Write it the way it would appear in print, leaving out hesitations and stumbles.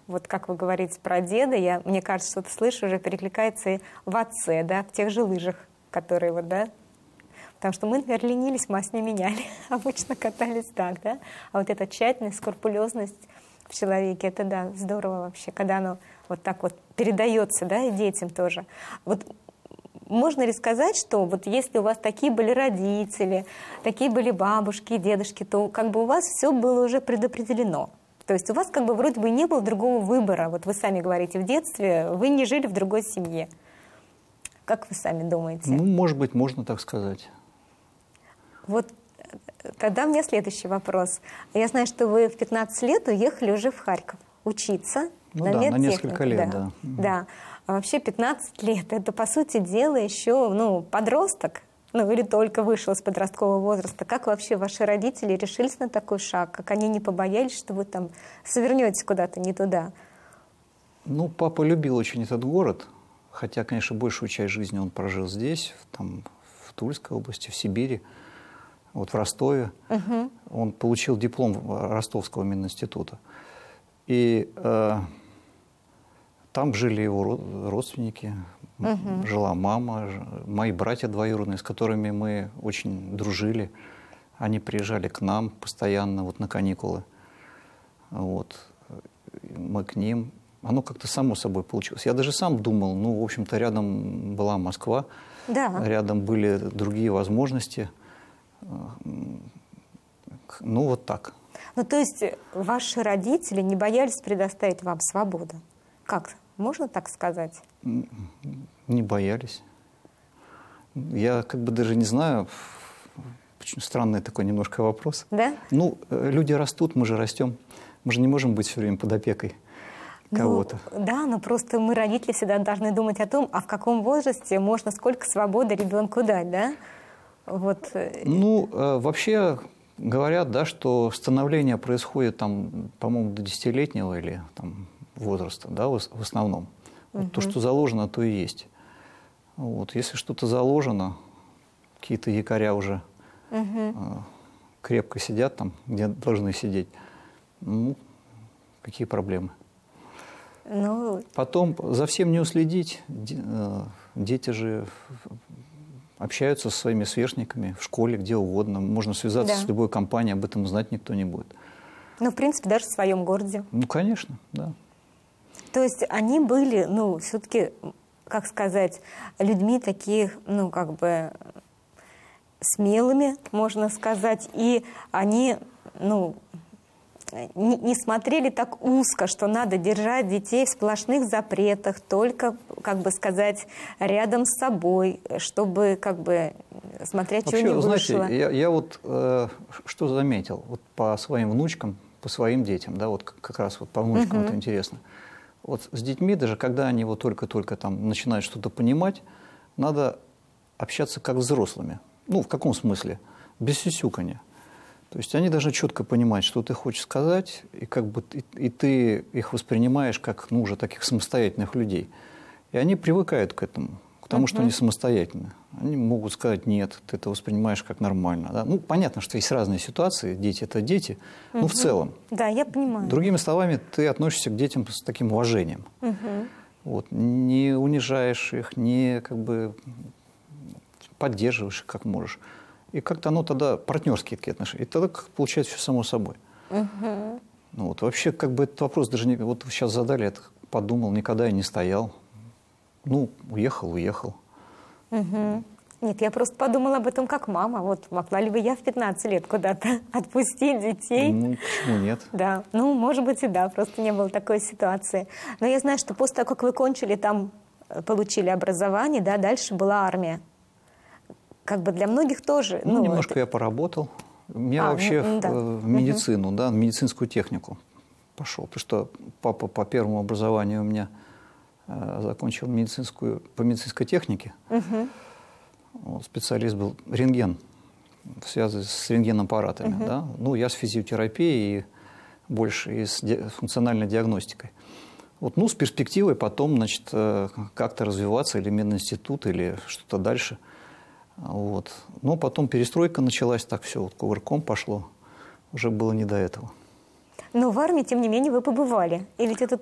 вот как вы говорите про деда, мне кажется, что ты слышишь, уже перекликается и в отце, да, в тех же лыжах, которые вот, да, потому что мы, например, ленились, масс не меняли, обычно катались так, да, а вот эта тщательность, скрупулезность в человеке, это, да, здорово вообще, когда оно вот так вот передается, да, и детям тоже. Вот можно ли сказать, что вот если у вас такие были родители, такие были бабушки и дедушки, то как бы у вас все было уже предопределено? То есть у вас как бы вроде бы не было другого выбора. Вот вы сами говорите, в детстве вы не жили в другой семье. Как вы сами думаете? Ну, может быть, можно так сказать. Вот тогда у меня следующий вопрос. Я знаю, что вы в 15 лет уехали уже в Харьков учиться Ну на да, медтехнику. на несколько лет, да. Да. А вообще 15 лет, это, по сути дела, еще, ну, подросток, ну, или только вышел из подросткового возраста. Как вообще ваши родители решились на такой шаг? Как они не побоялись, что вы там свернете куда-то не туда? Ну, папа любил очень этот город, хотя, конечно, большую часть жизни он прожил здесь, там, в Тульской области, в Сибири, вот в Ростове. Угу. Он получил диплом Ростовского Мининститута. И там жили его родственники, жила мама, мои братья двоюродные, с которыми мы очень дружили. Они приезжали к нам постоянно вот, на каникулы. Вот. Мы к ним. Оно как-то само собой получилось. Я даже сам думал, ну, в общем-то, рядом была Москва, да. Рядом были другие возможности. Ну, вот так. Ну, то есть ваши родители не боялись предоставить вам свободу? Как? Можно так сказать? Не боялись. Я как бы даже не знаю, очень странный такой немножко вопрос. Да? Ну, люди растут, мы же растем. Мы же не можем быть все время под опекой кого-то. Ну, да, но просто мы, родители, всегда должны думать о том, а в каком возрасте можно сколько свободы ребенку дать, да? Вот. Ну, вообще говорят, да, что становление происходит там, по-моему, до 10-летнего или там возраста, да, в основном. Вот то, что заложено, то и есть. Вот. Если что-то заложено, какие-то якоря уже крепко сидят там, где должны сидеть, ну, какие проблемы? Ну... Потом за всем не уследить. Дети же общаются со своими сверстниками в школе, где угодно. Можно связаться с любой компанией, об этом знать никто не будет. Ну, в принципе, даже в своем городе. Ну, конечно, да. То есть они были, ну, все-таки, как сказать, людьми таких, ну, как бы смелыми, можно сказать, и они, ну, не смотрели так узко, что надо держать детей в сплошных запретах, только, как бы сказать, рядом с собой, чтобы, как бы, смотреть, что не вышло. Знаете, я вот что заметил, вот по своим внучкам, по своим детям, да, вот как раз вот по внучкам это интересно. Вот с детьми, даже когда они вот только-только там начинают что-то понимать, надо общаться как с взрослыми. Ну, в каком смысле? Без сюсюканья. То есть они должны четко понимать, что ты хочешь сказать, и как бы и ты их воспринимаешь как, ну, уже таких самостоятельных людей. И они привыкают к этому, к тому, что они самостоятельны. Они могут сказать «нет», ты это воспринимаешь как нормально. Да? Ну, понятно, что есть разные ситуации, дети – это дети, но в целом. Да, я понимаю. Другими словами, ты относишься к детям с таким уважением. Вот, не унижаешь их, не как бы поддерживаешь их как можешь. И как-то оно тогда партнерские такие отношения. И тогда получается все само собой. Ну, вот, вообще, как бы этот вопрос даже не... Вот вы сейчас задали, я подумал, никогда я не стоял. Ну, уехал. Нет, я просто подумала об этом как мама. Вот могла ли бы я в 15 лет куда-то отпустить детей? Ну, почему нет? Да, ну, может быть, и да, просто не было такой ситуации. Но я знаю, что после того, как вы кончили там, получили образование, да, дальше была армия. Как бы для многих тоже. Ну, немножко я поработал. Я вообще в медицину, да, в медицинскую технику пошел. Потому что папа по первому образованию у меня закончил по медицинской технике. Вот, специалист был рентген, связанный с рентгенаппаратами. Да? Ну, я с физиотерапией и больше и с функциональной диагностикой. Вот, ну, с перспективой потом, значит, как-то развиваться, или мединститут, или что-то дальше. Вот. Но потом перестройка началась, так все вот кувырком пошло. Уже было не до этого. Но в армии, тем не менее, вы побывали? Или где-то